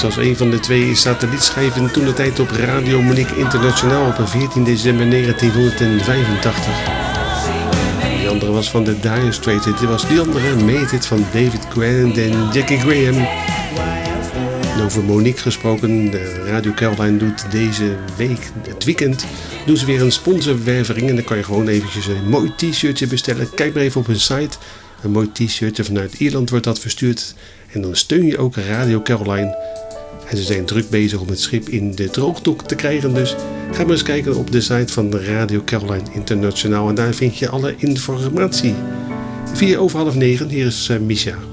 Het was een van de twee satellietschijven toen de tijd op Radio Monique Internationaal op 14 december 1985. Die andere was van de Dire Straits. Dit was die andere, Made It van David Grant en Jackie Graham. En over Monique gesproken, de Radio Caroline doet deze week, het weekend, doen ze weer een sponsorwerving. En dan kan je gewoon eventjes een mooi t-shirtje bestellen. Kijk maar even op hun site. Een mooi t-shirtje vanuit Ierland wordt dat verstuurd. En dan steun je ook Radio Caroline. En ze zijn druk bezig om het schip in de droogdoek te krijgen. Dus ga maar eens kijken op de site van Radio Caroline Internationaal. En daar vind je alle informatie. 8:04, hier is Misha.